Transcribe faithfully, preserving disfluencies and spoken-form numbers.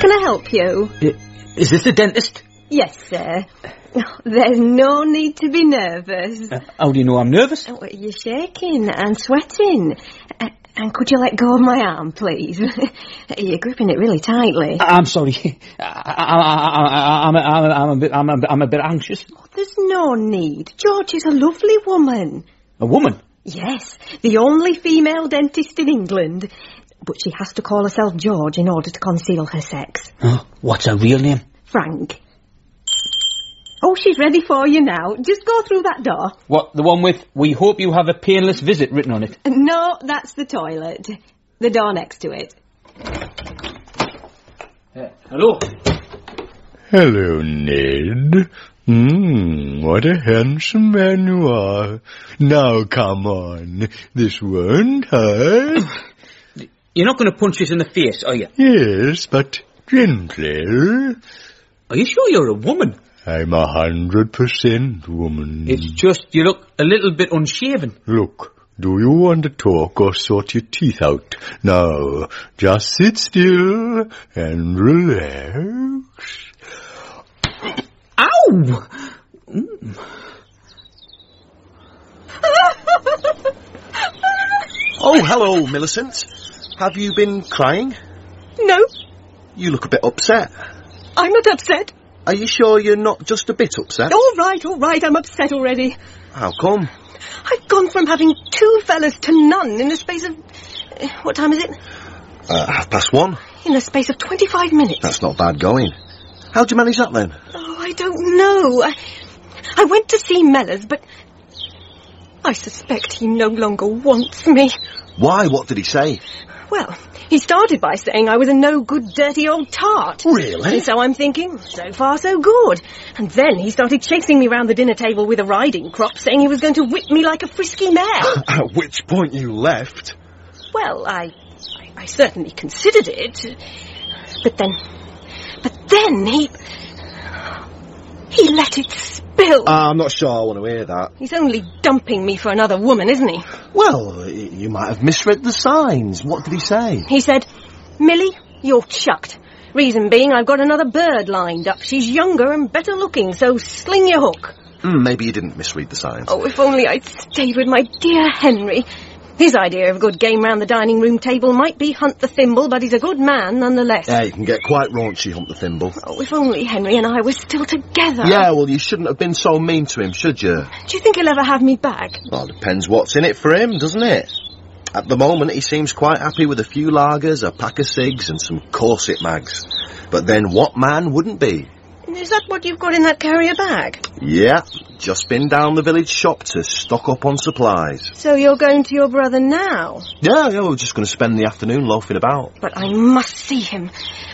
can I help you? Is this the dentist? Yes, sir. There's no need to be nervous. Uh, how do you know I'm nervous? Oh, you're shaking and sweating. Uh, and could you let go of my arm, please? You're gripping it really tightly. I'm sorry. I, I, I, I'm, I'm, I'm, a bit, I'm, a, I'm a bit anxious. Oh, there's no need. George is a lovely woman. A woman? Yes, the only female dentist in England. But she has to call herself George in order to conceal her sex. Oh, what's her real name? Frank. Oh, she's ready for you now. Just go through that door. What, the one with, "We hope you have a painless visit" written on it? No, that's the toilet. The door next to it. Uh, hello? Hello, Ned. Hmm, what a handsome man you are. Now, come on. This won't hurt. You're not going to punch us in the face, are you? Yes, but gently. Are you sure you're a woman? I'm a hundred percent woman. It's just you look a little bit unshaven. Look, do you want to talk or sort your teeth out? Now, just sit still and relax. Ow! Mm. Oh, hello, Millicent. Have you been crying? No, You look a bit upset. I'm not upset. Are you sure you're not just a bit upset? All right, all right, I'm upset already. How come? I've gone from having two fellas to none in the space of... Uh, what time is it? Uh, half past one. In the space of twenty-five minutes. That's not bad going. How'd you manage that then? Oh, I don't know. I, I went to see Mellors, but I suspect he no longer wants me. Why? What did he say? Well, he started by saying I was a no-good, dirty old tart. Really? And so I'm thinking, so far so good. And then he started chasing me round the dinner table with a riding crop, saying he was going to whip me like a frisky mare. At which point you left. Well, I, I, I certainly considered it. But then, but then he, he let it spill. Uh, I'm not sure I want to hear that. He's only dumping me for another woman, isn't he? Well, y- you might have misread the signs. What did he say? He said, Millie, you're chucked. Reason being, I've got another bird lined up. She's younger and better looking, so sling your hook. Mm, maybe you didn't misread the signs. Oh, if only I'd stayed with my dear Henry. His idea of a good game round the dining room table might be hunt the thimble, but he's a good man nonetheless. Yeah, you can get quite raunchy, hump the thimble. Oh, if only Henry and I were still together. Yeah, well, you shouldn't have been so mean to him, should you? Do you think he'll ever have me back? Well, depends what's in it for him, doesn't it? At the moment, he seems quite happy with a few lagers, a pack of cigs and some corset mags. But then what man wouldn't be? Is that what you've got in that carrier bag? Yeah, just been down the village shop to stock up on supplies. So you're going to your brother now? Yeah, yeah, we're just going to spend the afternoon loafing about. But I must see him.